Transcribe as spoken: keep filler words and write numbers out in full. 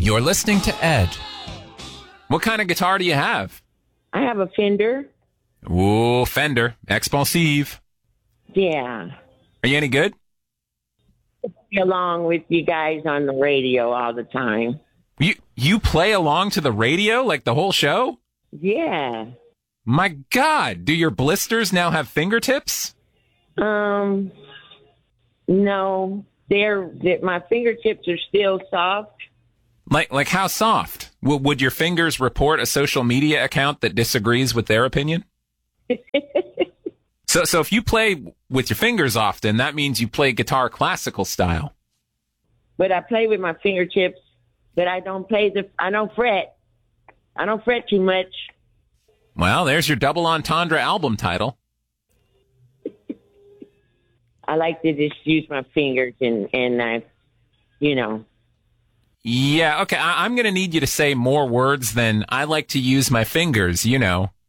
You're listening to Ed. What kind of guitar do you have? I have a Fender. Ooh, Fender. Expensive. Yeah. Are you any good? Along with you guys on the radio all the time. You you play along to the radio like the whole show? Yeah. My God, do your blisters now have fingertips? Um, no, they're, they're my fingertips are still soft. Like like how soft? W- would your fingers report a social media account that disagrees with their opinion? so so if you play with your fingers often, that means you play guitar classical style. But I play with my fingertips, but I don't play the, I don't fret. I don't fret too much. Well, there's your double entendre album title. I like to just use my fingers and, and I, you know. Yeah, okay, I- I'm going to need you to say more words than I like to use my fingers, you know.